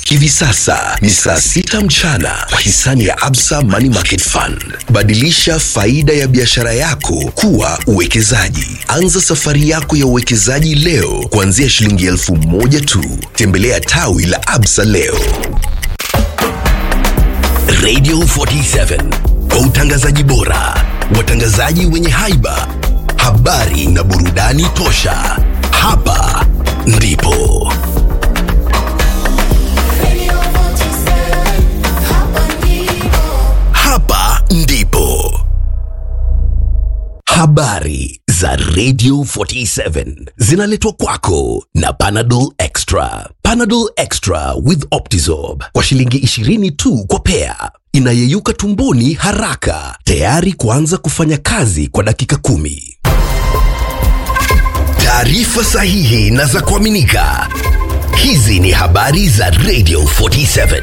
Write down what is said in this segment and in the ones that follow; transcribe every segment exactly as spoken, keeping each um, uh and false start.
Hivi sasa ni saa sita mchana kwa hisani ya Absa Money Market Fund. Badilisha faida ya biashara yako kuwa uwekezaji. Anza safari yako ya uwekezaji leo kuanzia shilingi elfu moja tu. Tembelea tawi la Absa leo. Radio forty-seven, kwa utangazaji bora, watangazaji wenye haiba, habari na burudani tosha. Hapa ndipo Hapa ndipo habari za Radio forty-seven zinaletwa kwako na Panadol Extra. Panadol Extra with Optizorb kwa shilingi ishirini tu kwa pea. Inayeyuka tumboni haraka, tayari kuanza kufanya kazi kwa dakika kumi. Taarifa sahihi na za kuaminika. Hizi ni habari za Radio forty-seven.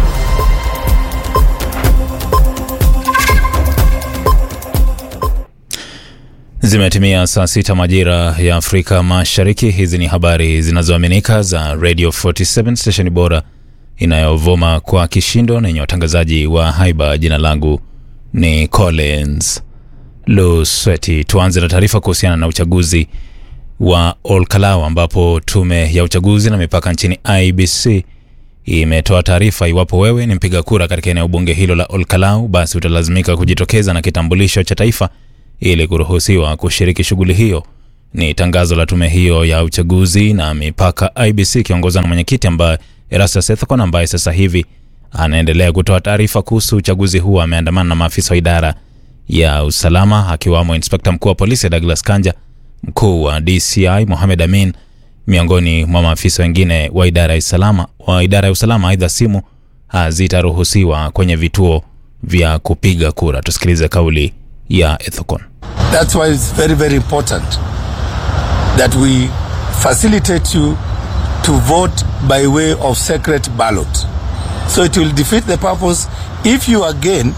Zimetimia saa sita majira ya Afrika Mashariki. Hizi ni habari zinazoaminika za Radio forty-seven, station bora inayovuma kwa kishindo na yenye watangazaji wa haiba. Jina langu ni Collins Lusweti. Tuanze na taarifa kuhusiana na uchaguzi wa Olkalau, ambapo tume ya uchaguzi na mipaka nchini I B C imetoa taarifa iwapo wewe ni mpiga kura katika eneo bunge hilo la Olkalau, basi utalazimika kujitokeza na kitambulisho cha taifa ili kuruhusiwa kushiriki shughuli hiyo. Ni tangazo la tume hiyo ya uchaguzi na mipaka I B C kiongozwa na mwenyekiti ambaye Erastus Ethekon, ambaye sasa hivi anaendelea kutoa taarifa kuhusu uchaguzi huu. Ameandamana na maafisa wa idara ya usalama akiwamo Inspector mkuu wa polisi Douglas Kanja, mkuu wa D C I Mohamed Amin, miongoni mwa maafisa wengine wa idara ya usalama wa idara ya usalama. Aidha, simu hazitaruhusiwa kwenye vituo vya kupiga kura. Tusikilize kauli ya Ethekon. That's why it's very very important that we facilitate you to vote by way of secret ballot. So it will defeat the purpose if you again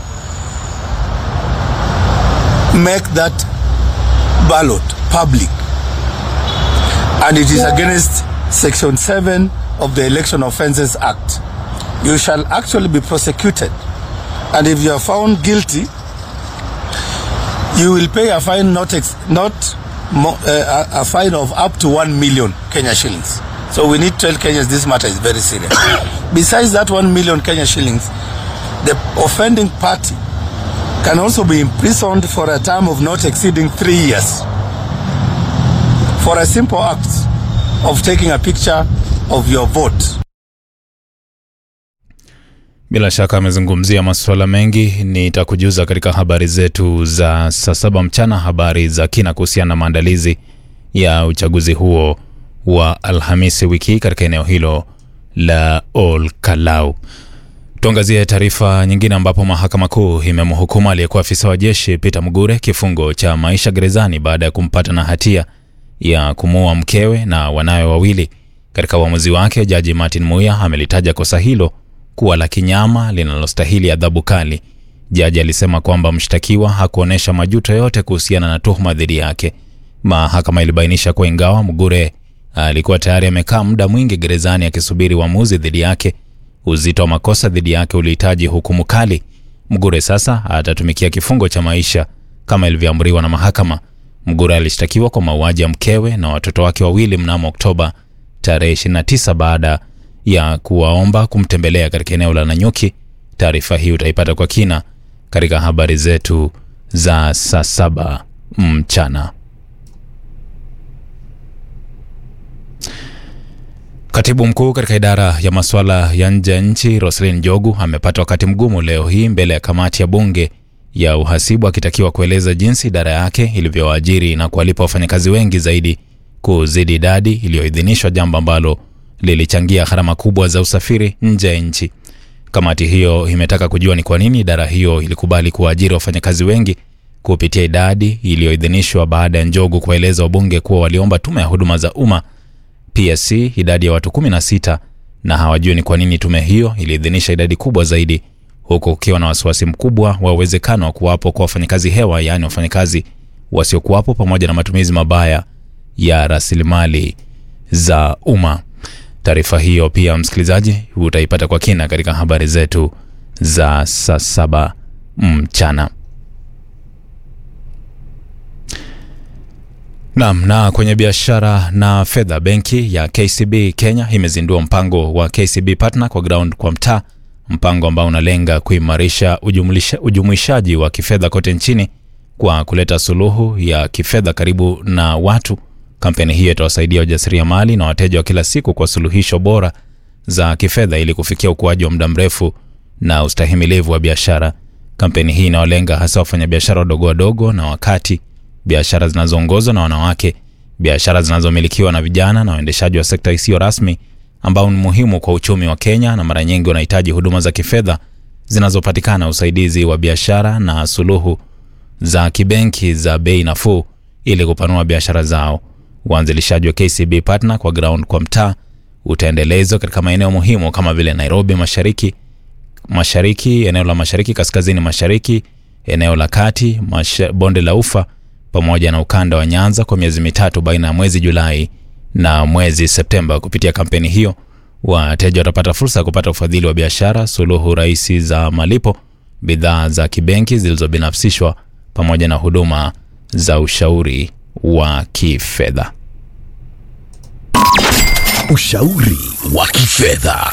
make that ballot public, and it is against section seven of the Election Offences Act. You shall actually be prosecuted, and if you are found guilty, you will pay a fine not ex- not mo- uh, a fine of up to one million Kenya shillings. So we need to tell Kenyans this matter is very serious. Besides that one million Kenya shillings, the offending party can also be imprisoned for a term of not exceeding three years for a simple act of taking a picture of your vote. Bila shaka amezungumzia masuala mengi. Nitakujuza katika habari zetu za saa saba mchana habari za kina kuhusiana na maandalizi ya uchaguzi huo wa Alhamisi wiki katika eneo hilo la Olkalau. Tuangazie taarifa nyingine, ambapo mahakama kuu imemhukumu aliyekuwa afisa wa jeshi Peter Mugure kifungo cha maisha gerezani baada ya kumpata na hatia ya kumuua mkewe na wanawe wawili. Katika uamuzi wake, Jaji Martin Muya amelitaja kosa hilo kuwa la kinyama linalostahili adhabu kali. Jaji alisema kwamba mshtakiwa hakuonesha majuto yote kuhusiana na tuhuma dhidi yake. Mahakama ilibainisha kwa ingawa Mugure alikuwa tayari amekaa muda mwingi gerezani akisubiri uamuzi dhidi yake, uzito wa makosa dhidi yake ulihitaji hukumu kali. Mugure sasa atatumikia kifungo cha maisha kama ilivyoamriwa na mahakama. Mugure alishtakiwa kwa mauaji ya mkewe na watoto wake wawili mnamo Oktoba tarehe ishirini na tisa baada ya kuwaomba kumtembelea katika eneo la Nanyuki. Taarifa hii utaipata kwa kina katika habari zetu za saa saba mchana. Katibu mkuu katika idara ya masuala ya nje ya nchi Roslyn Njogu amepata wakati mgumu leo hii mbele ya kamati ya bunge ya uhasibu, akitakiwa kueleza jinsi idara yake ilivyowaajiri na kuwalipa wafanyakazi wengi zaidi kuzidi idadi iliyoidhinishwa, jambo ambalo lilichangia gharama kubwa za usafiri nje ya nchi. Kamati hiyo imetaka kujua ni kwa nini idara hiyo ilikubali kuajiri wafanyakazi wengi kupitia idadi iliyoidhinishwa, baada ya Njogu kueleza wabunge kuwa waliomba tume ya huduma za umma P S C idadi ya watu kumi na sita na hawajui ni kwa nini tume hiyo iliidhinisha idadi kubwa zaidi, huko ukiwa na wasiwasi mkubwa wa uwezekano wa kuwapo kwa wafanyakazi hewa, yaani wafanyakazi wasiokuwapo, pamoja na matumizi mabaya ya rasilimali za umma. Taarifa hiyo pia msikilizaji utaipata kwa kina katika habari zetu za saa saba mchana. Naam, na kwenye biashara na fedha, benki ya K C B Kenya imezindua mpango wa K C B Partner kwa ground kwa mtaa, mpango ambao unalenga kuimarisha ujumuishaji wa kifedha kote nchini kwa kuleta suluhu ya kifedha karibu na watu. Kampeni hiyo itawasaidia wajasiriamali na wateja wa kila siku kwa suluhisho bora za kifedha ili kufikia ukuaji wa muda mrefu na ustahimilivu wa biashara. Kampeni hii inawalenga hasa wafanyabiashara wadogo wadogo na wakati, biashara zinazoongozwa na wanawake, biashara zinazomilikiwa na vijana na waendeshaji wa sekta isiyo rasmi ambao ni muhimu kwa uchumi wa Kenya na mara nyingi wanahitaji huduma za kifedha zinazopatikana, usaidizi wa biashara na suluhu za kibenki za bei nafuu ili kupanua biashara zao. Uanzilishaji wa K C B Partner kwa ground kwa mtaa utaendelezwa katika maeneo muhimu kama vile Nairobi Mashariki, Mashariki, eneo la Mashariki Kaskazini Mashariki, eneo la Kati, Bonde la Ufa pamoja na ukanda wa Nyanza kwa miezi mitatu baina ya mwezi Julai na mwezi Septemba. Kupitia kampeni hiyo, wateja watapata fursa ya kupata ufadhili wa biashara, suluhu rahisi za malipo, bidhaa za kibenki zilizobinafsishwa pamoja na huduma za ushauri wa kifedha. Ushauri wa kifedha.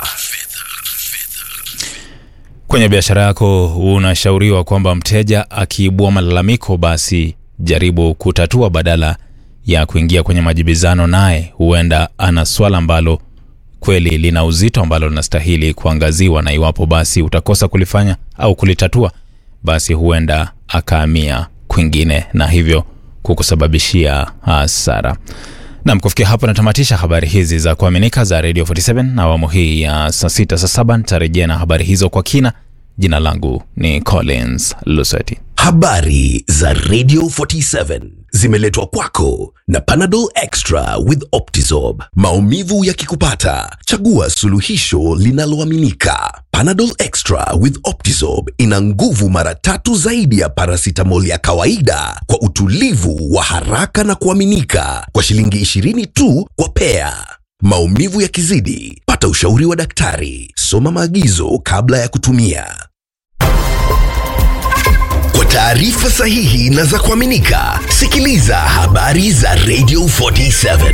Kwenye biashara yako unashauriwa kwamba mteja akiibua malalamiko basi jaribu kutatua badala ya kuingia kwenye majibizano naye. Huenda ana swala ambalo kweli lina uzito ambalo linastahili kuangaziwa, na iwapo basi utakosa kulifanya au kulitatua, basi huenda akahamia kwingine na hivyo kukusababishia hasara. Na kufikia hapo natamatisha habari hizi za kuaminika za Radio arobaini na saba na awamu hii ya saa sita saa saba. Nitarejea na habari hizo kwa kina. Jina langu ni Collins Luseti. Habari za Radio arobaini na saba zimeletwa kwako na Panadol Extra with Optizorb. Maumivu yakikupata, chagua suluhisho linaloaminika. Panadol Extra with Optizorb ina nguvu mara tatu zaidi ya paracetamol ya kawaida kwa utulivu wa haraka na kuaminika, kwa shilingi ishirini tu kwa pea. Maumivu yakizidi, pata ushauri wa daktari. Soma maagizo kabla ya kutumia. Kwa taarifa sahihi na za kuaminika, sikiliza habari za Radio arobaini na saba.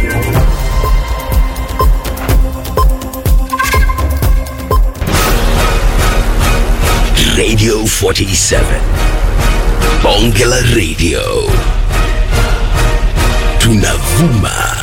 Radio arobaini na saba. Bonge la Radio. Tunavuma